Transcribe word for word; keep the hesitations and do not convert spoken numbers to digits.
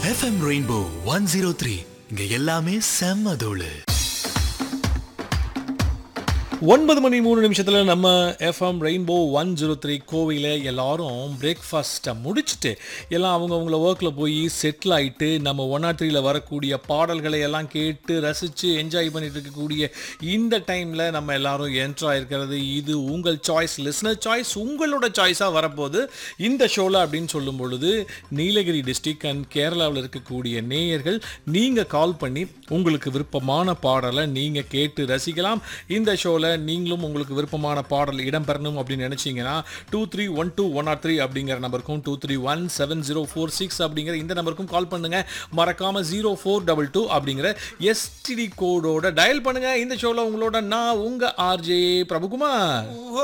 FM rainbow one zero three இங்க எல்லாமே செம்ம தோளு. ஒன்பது மணி மூணு நிமிஷத்தில் நம்ம FM rainbow one zero three கோவையில் எல்லாரும் பிரேக்ஃபாஸ்ட்டை முடிச்சுட்டு எல்லாம் அவங்கவுங்கள ஒர்க்கில் போய் செட்டில் ஆகிட்டு நம்ம ஒன் நாட் த்ரீயில் வரக்கூடிய பாடல்களை எல்லாம் கேட்டு ரசித்து என்ஜாய் பண்ணிட்டு இருக்கக்கூடிய இந்த டைமில் நம்ம எல்லாரும் என்ட்ரு ஆகிருக்கிறது. இது உங்கள் சாய்ஸ், லிஸ்னர் சாய்ஸ், உங்களோட சாய்ஸாக வரப்போகுது இந்த ஷோவில் அப்படின்னு சொல்லும் பொழுது நீலகிரி டிஸ்ட்ரிக்ட் அண்ட் கேரளாவில் இருக்கக்கூடிய நேயர்கள் நீங்கள் கால் பண்ணி உங்களுக்கு விருப்பமான பாடலை நீங்கள் கேட்டு ரசிக்கலாம். இந்த ஷோவில் நீங்களும் உங்களுக்கு விருப்பமான பாடல் இடம்பெறணும் அப்படின்னு நினைச்சீங்கன்னா two three one two one R three அப்படிங்கிற நம்பருக்கும் two three one seven zero four six அப்படிங்கிற இந்த நம்பருக்கும் கால் பண்ணுங்க. மறக்காம ஜீரோ ஃபோர் டபுள் டூ அப்படிங்கிற எஸ்டிடி கோடோட டயல் பண்ணுங்க. இந்த ஷோவில் உங்களோட நான் உங்க ஆர்ஜே பிரபுகுமார்.